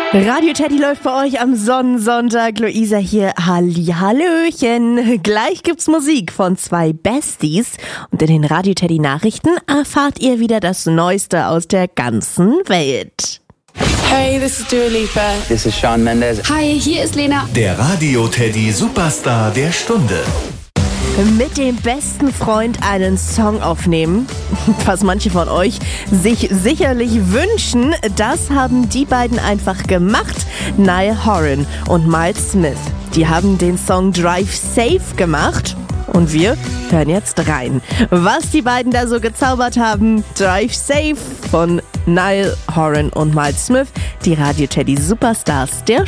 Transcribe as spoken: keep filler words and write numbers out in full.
Radio Teddy läuft bei euch am Sonnensonntag. Luisa hier, Hallihallöchen. Gleich gibt's Musik von zwei Besties. Und in den Radio Teddy Nachrichten erfahrt ihr wieder das Neueste aus der ganzen Welt. Hey, this is Dua Lipa. This is Shawn Mendes. Hi, hier ist Lena. Der Radio Teddy Superstar der Stunde. Mit dem besten Freund einen Song aufnehmen, was manche von euch sich sicherlich wünschen, das haben die beiden einfach gemacht. Niall Horan und Miles Smith. Die haben den Song Drive Safe gemacht und wir hören jetzt rein. Was die beiden da so gezaubert haben, Drive Safe von Niall Horan und Miles Smith, die Radio Teddy Superstars der